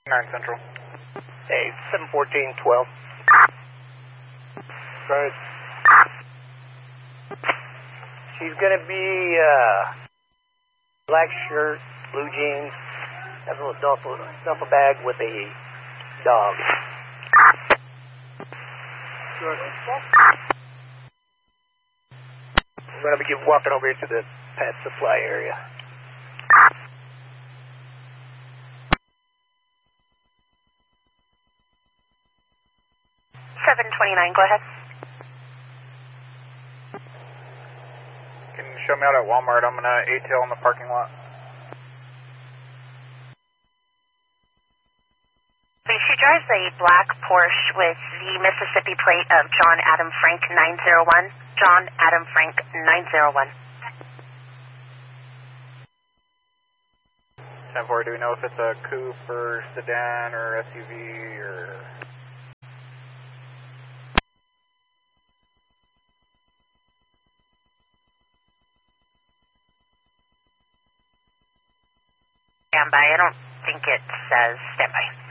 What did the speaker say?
9 Central. Hey, 714-12. Right. She's gonna be, black shirt, blue jeans, has a little duffel bag with a dog. We're gonna be walking over here to the pet supply area. Go ahead. Can you show me out at Walmart? I'm gonna A-tail in the parking lot. She drives a black Porsche with the Mississippi plate of John Adam Frank 901. John Adam Frank 901. 10-4, do we know if it's a coupe or sedan or SUV or... Standby. I don't think it says standby.